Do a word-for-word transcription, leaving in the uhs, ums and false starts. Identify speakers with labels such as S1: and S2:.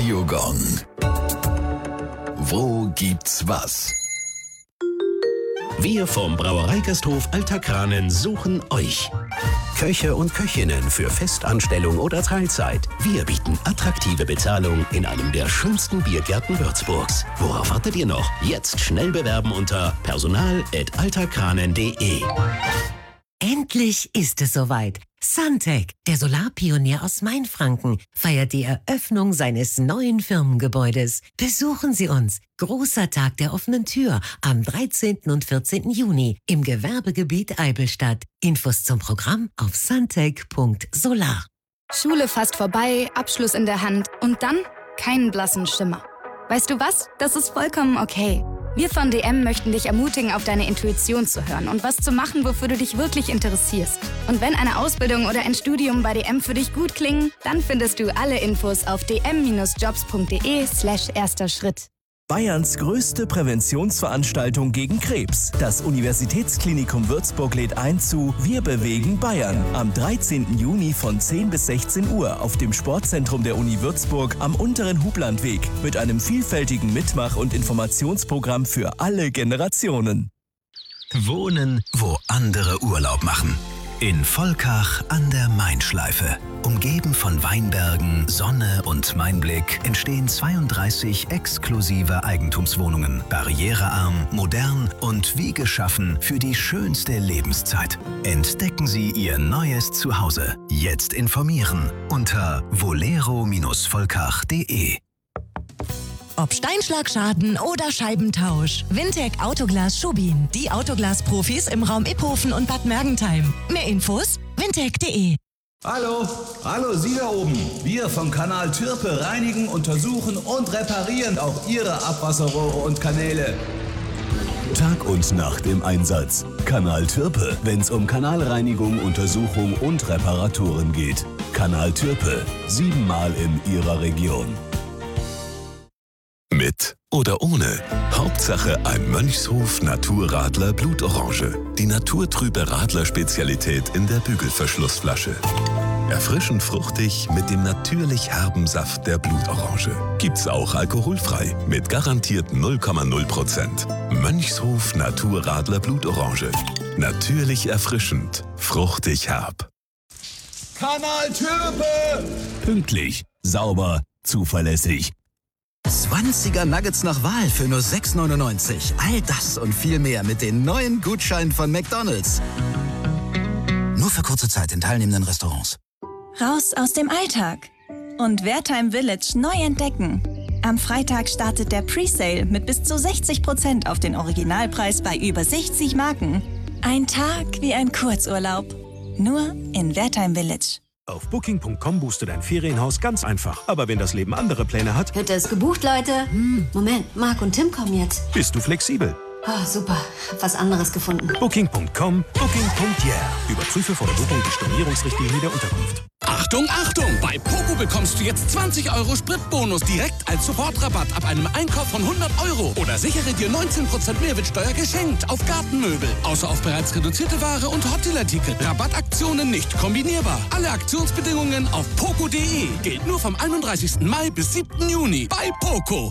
S1: Radiogong. Wo gibt's was?
S2: Wir vom Brauereigasthof Alter Kranen suchen euch. Köche und Köchinnen für Festanstellung oder Teilzeit. Wir bieten attraktive Bezahlung in einem der schönsten Biergärten Würzburgs. Worauf wartet ihr noch? Jetzt schnell bewerben unter personal at alterkranen punkt de.
S3: Endlich ist es soweit. Suntech, der Solarpionier aus Mainfranken, feiert die Eröffnung seines neuen Firmengebäudes. Besuchen Sie uns. Großer Tag der offenen Tür am dreizehnten und vierzehnten Juni im Gewerbegebiet Eibelstadt. Infos zum Programm auf suntech punkt solar.
S4: Schule fast vorbei, Abschluss in der Hand und dann keinen blassen Schimmer. Weißt du was? Das ist vollkommen okay. Wir von D M möchten dich ermutigen, auf deine Intuition zu hören und was zu machen, wofür du dich wirklich interessierst. Und wenn eine Ausbildung oder ein Studium bei D M für dich gut klingen, dann findest du alle Infos auf d m jobs punkt de slash erster Schritt.
S5: Bayerns größte Präventionsveranstaltung gegen Krebs. Das Universitätsklinikum Würzburg lädt ein zu Wir bewegen Bayern am dreizehnten Juni von zehn bis sechzehn Uhr auf dem Sportzentrum der Uni Würzburg am unteren Hublandweg mit einem vielfältigen Mitmach- und Informationsprogramm für alle Generationen.
S6: Wohnen, wo andere Urlaub machen. In Volkach an der Mainschleife. Umgeben von Weinbergen, Sonne und Mainblick entstehen zweiunddreißig exklusive Eigentumswohnungen. Barrierearm, modern und wie geschaffen für die schönste Lebenszeit. Entdecken Sie Ihr neues Zuhause. Jetzt informieren unter volero volkach punkt de.
S7: Ob Steinschlagschaden oder Scheibentausch. Wintec Autoglas Schubin. Die Autoglas-Profis im Raum Iphofen und Bad Mergentheim. Mehr Infos wintec punkt de.
S8: Hallo, hallo Sie da oben. Wir vom Kanal Türpe reinigen, untersuchen und reparieren auch Ihre Abwasserrohre und Kanäle.
S9: Tag und Nacht im Einsatz. Kanal Türpe, wenn es um Kanalreinigung, Untersuchung und Reparaturen geht. Kanal Türpe, siebenmal in Ihrer Region.
S1: Mit oder ohne. Hauptsache ein Mönchshof Naturradler Blutorange. Die naturtrübe Radler-Spezialität in der Bügelverschlussflasche. Erfrischend fruchtig mit dem natürlich herben Saft der Blutorange. Gibt's auch alkoholfrei mit garantiert null Komma null Prozent. Mönchshof Naturradler Blutorange. Natürlich erfrischend, fruchtig herb.
S8: Kanal Türpe!
S9: Pünktlich, sauber, zuverlässig.
S10: zwanziger Nuggets nach Wahl für nur sechs neunundneunzig. All das und viel mehr mit den neuen Gutscheinen von McDonald's. Nur für kurze Zeit in teilnehmenden Restaurants.
S11: Raus aus dem Alltag und Wertheim Village neu entdecken. Am Freitag startet der Presale mit bis zu sechzig Prozent auf den Originalpreis bei über sechzig Marken. Ein Tag wie ein Kurzurlaub. Nur in Wertheim Village.
S12: Auf booking punkt com buchst du dein Ferienhaus ganz einfach. Aber wenn das Leben andere Pläne hat...
S13: Hütte ist gebucht, Leute. Hm, Moment, Marc und Tim kommen jetzt.
S12: Bist du flexibel?
S13: Oh, super. Hab was anderes gefunden.
S12: booking punkt com, booking punkt yeah. Überprüfe vor der Buchung die Stornierungsrichtlinie der Unterkunft.
S14: Achtung, Achtung! Bei Poco bekommst du jetzt zwanzig Euro Spritbonus direkt als Sofortrabatt ab einem Einkauf von hundert Euro. Oder sichere dir neunzehn Prozent Mehrwertsteuer geschenkt auf Gartenmöbel. Außer auf bereits reduzierte Ware und Hotelartikel. Rabattaktionen nicht kombinierbar. Alle Aktionsbedingungen auf poco punkt de. Gilt nur vom einunddreißigsten Mai bis siebten Juni bei Poco.